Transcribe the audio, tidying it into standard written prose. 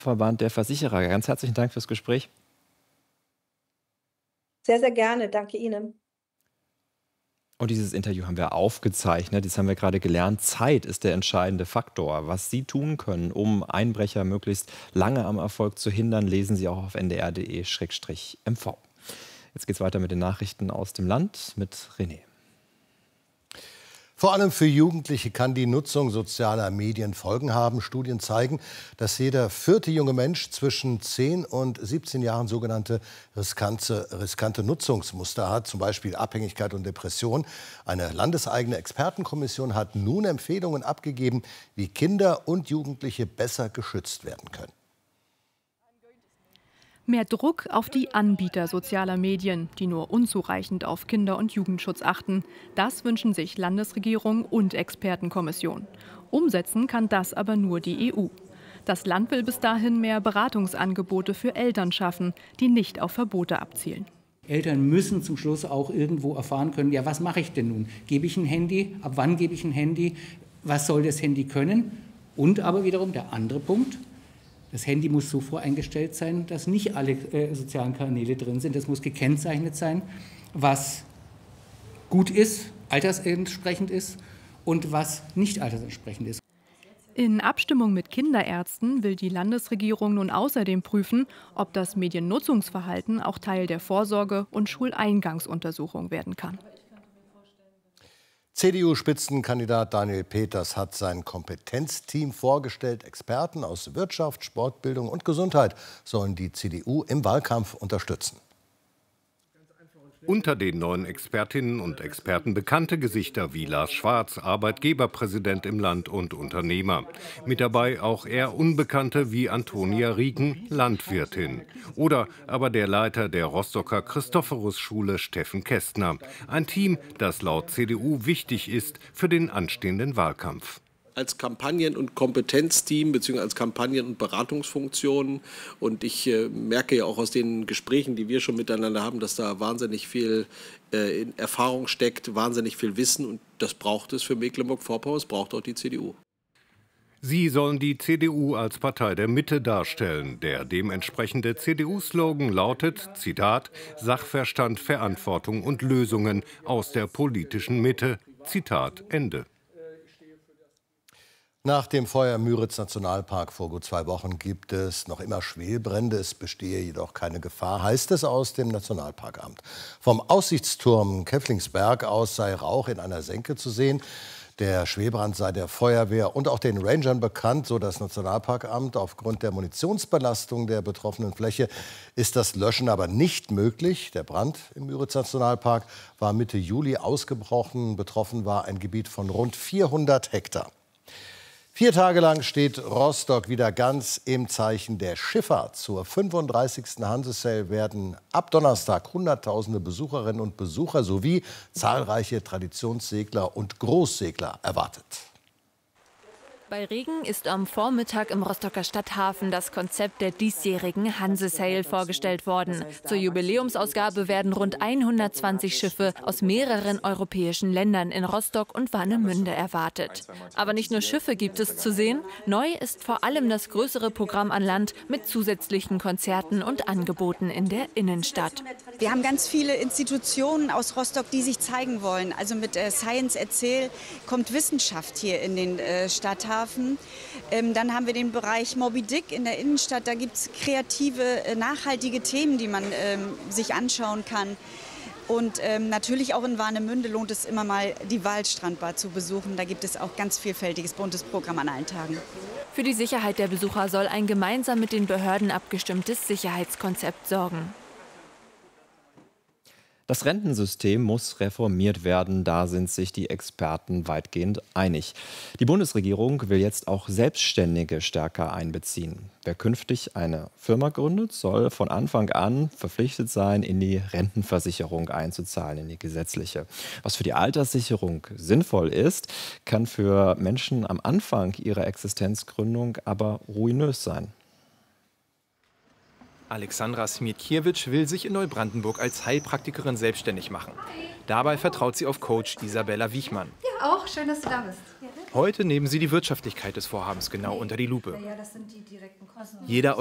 Verband der Versicherer. Ganz herzlichen Dank fürs Gespräch. Sehr, sehr gerne. Danke Ihnen. Und dieses Interview haben wir aufgezeichnet. Jetzt haben wir gerade gelernt, Zeit ist der entscheidende Faktor. Was Sie tun können, um Einbrecher möglichst lange am Erfolg zu hindern, lesen Sie auch auf ndr.de/mv. Jetzt geht es weiter mit den Nachrichten aus dem Land mit René. Vor allem für Jugendliche kann die Nutzung sozialer Medien Folgen haben. Studien zeigen, dass jeder vierte junge Mensch zwischen 10 und 17 Jahren sogenannte riskante Nutzungsmuster hat, zum Beispiel Abhängigkeit und Depression. Eine landeseigene Expertenkommission hat nun Empfehlungen abgegeben, wie Kinder und Jugendliche besser geschützt werden können. Mehr Druck auf die Anbieter sozialer Medien, die nur unzureichend auf Kinder- und Jugendschutz achten. Das wünschen sich Landesregierung und Expertenkommission. Umsetzen kann das aber nur die EU. Das Land will bis dahin mehr Beratungsangebote für Eltern schaffen, die nicht auf Verbote abzielen. Eltern müssen zum Schluss auch irgendwo erfahren können, ja, was mache ich denn nun? Gebe ich ein Handy? Ab wann gebe ich ein Handy? Was soll das Handy können? Und aber wiederum der andere Punkt: Das Handy muss so voreingestellt sein, dass nicht alle sozialen Kanäle drin sind. Das muss gekennzeichnet sein, was gut ist, altersentsprechend ist und was nicht altersentsprechend ist. In Abstimmung mit Kinderärzten will die Landesregierung nun außerdem prüfen, ob das Mediennutzungsverhalten auch Teil der Vorsorge- und Schuleingangsuntersuchung werden kann. CDU-Spitzenkandidat Daniel Peters hat sein Kompetenzteam vorgestellt. Experten aus Wirtschaft, Sportbildung und Gesundheit sollen die CDU im Wahlkampf unterstützen. Unter den neuen Expertinnen und Experten bekannte Gesichter wie Lars Schwarz, Arbeitgeberpräsident im Land und Unternehmer. Mit dabei auch eher Unbekannte wie Antonia Rieken, Landwirtin. Oder aber der Leiter der Rostocker Christophorus-Schule, Steffen Kästner. Ein Team, das laut CDU wichtig ist für den anstehenden Wahlkampf. Als Kampagnen- und Kompetenzteam bzw. als Kampagnen- und Beratungsfunktionen. Und ich merke ja auch aus den Gesprächen, die wir schon miteinander haben, dass da wahnsinnig viel in Erfahrung steckt, wahnsinnig viel Wissen. Und das braucht es für Mecklenburg-Vorpommern, es braucht auch die CDU. Sie sollen die CDU als Partei der Mitte darstellen. Der dementsprechende CDU-Slogan lautet, Zitat, Sachverstand, Verantwortung und Lösungen aus der politischen Mitte. Zitat Ende. Nach dem Feuer im Müritz-Nationalpark vor gut 2 Wochen gibt es noch immer Schwelbrände. Es bestehe jedoch keine Gefahr, heißt es aus dem Nationalparkamt. Vom Aussichtsturm Käfflingsberg aus sei Rauch in einer Senke zu sehen. Der Schwelbrand sei der Feuerwehr und auch den Rangern bekannt, so das Nationalparkamt. Aufgrund der Munitionsbelastung der betroffenen Fläche ist das Löschen aber nicht möglich. Der Brand im Müritz-Nationalpark war Mitte Juli ausgebrochen. Betroffen war ein Gebiet von rund 400 Hektar. 4 Tage lang steht Rostock wieder ganz im Zeichen der Schifffahrt. Zur 35. Hanse-Sail werden ab Donnerstag Hunderttausende Besucherinnen und Besucher sowie zahlreiche Traditionssegler und Großsegler erwartet. Bei Regen ist am Vormittag im Rostocker Stadthafen das Konzept der diesjährigen Hanse-Sail vorgestellt worden. Zur Jubiläumsausgabe werden rund 120 Schiffe aus mehreren europäischen Ländern in Rostock und Warnemünde erwartet. Aber nicht nur Schiffe gibt es zu sehen. Neu ist vor allem das größere Programm an Land mit zusätzlichen Konzerten und Angeboten in der Innenstadt. Wir haben ganz viele Institutionen aus Rostock, die sich zeigen wollen. Also mit Science Erzähl kommt Wissenschaft hier in den Stadthafen. Dann haben wir den Bereich Moby Dick in der Innenstadt. Da gibt es kreative, nachhaltige Themen, die man sich anschauen kann. Und natürlich auch in Warnemünde lohnt es immer mal, die Waldstrandbar zu besuchen. Da gibt es auch ganz vielfältiges, buntes Programm an allen Tagen. Für die Sicherheit der Besucher soll ein gemeinsam mit den Behörden abgestimmtes Sicherheitskonzept sorgen. Das Rentensystem muss reformiert werden, da sind sich die Experten weitgehend einig. Die Bundesregierung will jetzt auch Selbstständige stärker einbeziehen. Wer künftig eine Firma gründet, soll von Anfang an verpflichtet sein, in die Rentenversicherung einzuzahlen, in die gesetzliche. Was für die Alterssicherung sinnvoll ist, kann für Menschen am Anfang ihrer Existenzgründung aber ruinös sein. Alexandra Smietkiewicz will sich in Neubrandenburg als Heilpraktikerin selbstständig machen. Dabei vertraut sie auf Coach Isabella Wiechmann. Ja, auch. Schön, dass du da bist. Heute nehmen sie die Wirtschaftlichkeit des Vorhabens genau unter die Lupe. Das sind die direkten Kosten. Jeder